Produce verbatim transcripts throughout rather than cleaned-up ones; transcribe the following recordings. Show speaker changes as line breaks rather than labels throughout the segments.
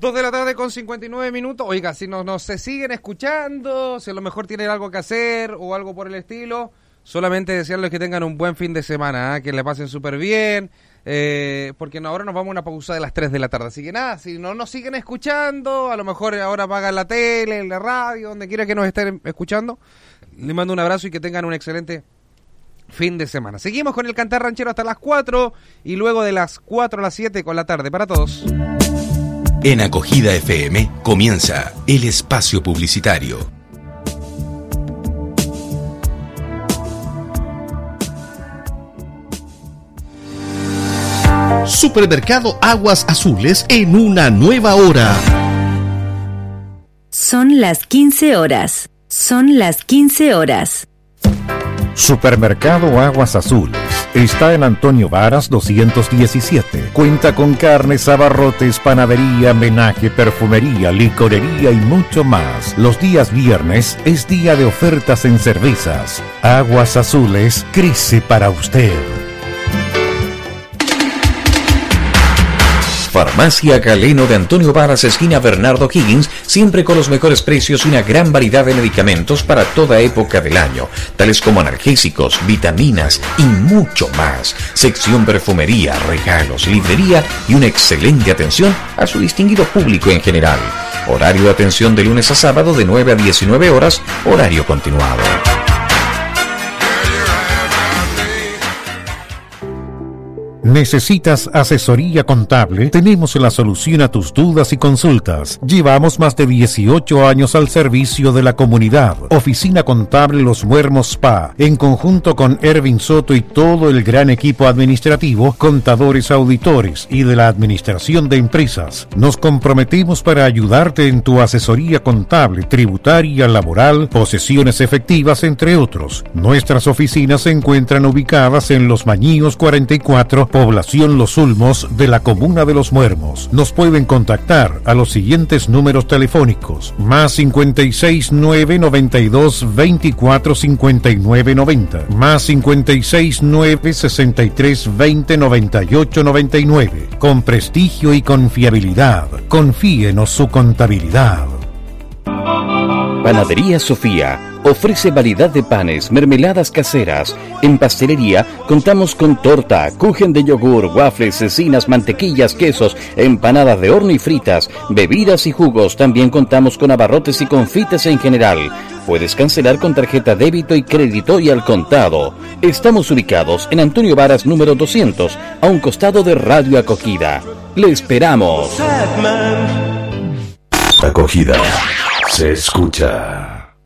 Dos de la tarde con cincuenta y nueve minutos. Oiga, si no, no se siguen escuchando, si a lo mejor tienen algo que hacer o algo por el estilo, solamente desearles que tengan un buen fin de semana, ¿eh? Que le pasen súper bien, eh, porque no, ahora nos vamos a una pausa de las tres de la tarde. Así que nada, si no nos siguen escuchando, a lo mejor ahora apagan la tele, la radio, donde quiera que nos estén escuchando. Les mando un abrazo y que tengan un excelente fin de semana. Seguimos con el Cantar Ranchero hasta las cuatro y luego de las cuatro a las siete con la tarde para todos.
En Acogida F M comienza el espacio publicitario.
Supermercado Aguas Azules en una nueva hora.
Son las quince horas. Son las quince horas.
Supermercado Aguas Azules está en Antonio Varas doscientos diecisiete. Cuenta con carnes, abarrotes, panadería, menaje, perfumería, licorería y mucho más. Los días viernes es día de ofertas en cervezas. Aguas Azules crece para usted.
Farmacia Galeno de Antonio Varas, esquina Bernardo Higgins, siempre con los mejores precios y una gran variedad de medicamentos para toda época del año, tales como analgésicos, vitaminas y mucho más. Sección perfumería, regalos, librería y una excelente atención a su distinguido público en general. Horario de atención de lunes a sábado de nueve a diecinueve horas, horario continuado.
¿Necesitas asesoría contable? Tenemos la solución a tus dudas y consultas. Llevamos más de dieciocho años al servicio de la comunidad. Oficina Contable Los Muermos Spa, en conjunto con Ervin Soto y todo el gran equipo administrativo, contadores, auditores y de la administración de empresas. Nos comprometimos para ayudarte en tu asesoría contable, tributaria, laboral, posesiones efectivas, entre otros. Nuestras oficinas se encuentran ubicadas en Los Mañíos cuarenta y cuatro, Población Los Ulmos de la Comuna de Los Muermos. Nos pueden contactar a los siguientes números telefónicos: más cincuenta y seis nueve noventa y dos veinticuatro cincuenta y nueve noventa, más cincuenta y seis nueve sesenta y tres veinte noventa y ocho noventa y nueve. Con prestigio y confiabilidad, confíenos su contabilidad.
Panadería Sofía ofrece variedad de panes, mermeladas caseras. En pastelería contamos con torta, kuchen de yogur, waffles, cecinas, mantequillas, quesos, empanadas de horno y fritas, bebidas y jugos. También contamos con abarrotes y confites en general. Puedes cancelar con tarjeta débito y crédito y al contado. Estamos ubicados en Antonio Varas número doscientos, a un costado de Radio Acogida. ¡Le esperamos!
Acogida se escucha.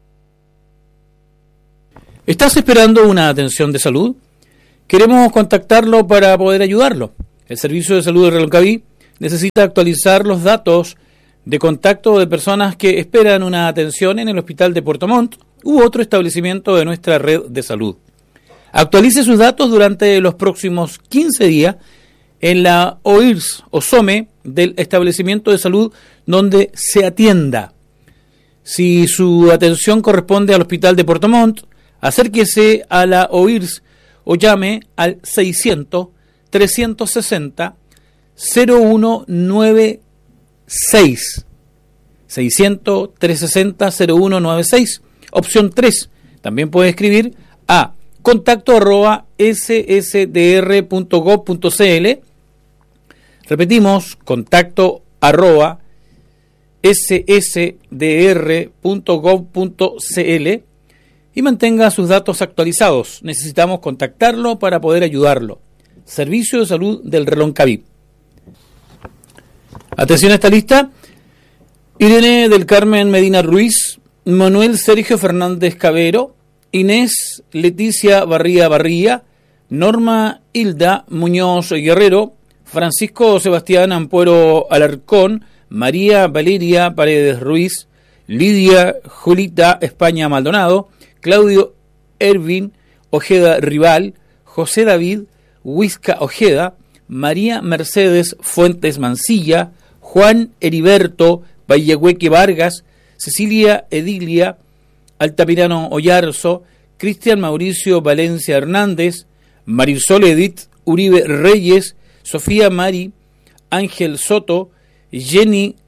¿Estás esperando una atención de salud? Queremos contactarlo para poder ayudarlo. El Servicio de Salud de Reloncaví necesita actualizar los datos de contacto de personas que esperan una atención en el Hospital de Puerto Montt u otro establecimiento de nuestra red de salud. Actualice sus datos durante los próximos quince días en la O I R S o SOME del establecimiento de salud donde se atienda. Si su atención corresponde al Hospital de Puerto Montt, acérquese a la O I R S o llame al seiscientos, trescientos sesenta, cero uno noventa y seis. seiscientos, trescientos sesenta, cero uno noventa y seis. Opción tres. También puede escribir a contacto arroba s s d r punto gov punto c l. Repetimos, contacto arroba s s d r punto gov punto c l y mantenga sus datos actualizados. Necesitamos contactarlo para poder ayudarlo. Servicio de Salud del Reloncaví. Atención a esta lista: Irene del Carmen Medina Ruiz, Manuel Sergio Fernández Cabero, Inés Leticia Barría Barría, Norma Hilda Muñoz Guerrero, Francisco Sebastián Ampuero Alarcón, María Valeria Paredes Ruiz, Lidia Julita España Maldonado, Claudio Ervin Ojeda Rival, José David Huizca Ojeda, María Mercedes Fuentes Mancilla, Juan Heriberto Vallehueque Vargas, Cecilia Edilia Altamirano Oyarzo, Cristian Mauricio Valencia Hernández, Marisol Edith Uribe Reyes, Sofía Mari Ángel Soto, Jenny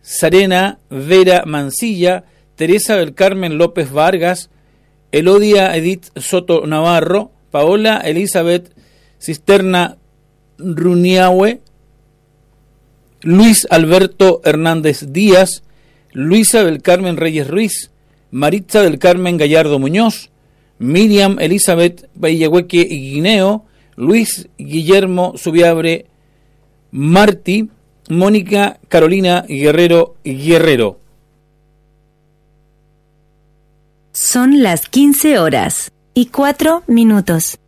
Sarena Vera Mancilla, Teresa del Carmen López Vargas, Elodia Edith Soto Navarro, Paola Elizabeth Cisterna Runiahue, Luis Alberto Hernández Díaz, Luisa del Carmen Reyes Ruiz, Maritza del Carmen Gallardo Muñoz, Miriam Elizabeth Vallahueque Guineo, Luis Guillermo Subiabre Martí, Mónica Carolina Guerrero Guerrero.
Son las quince horas y cuatro minutos.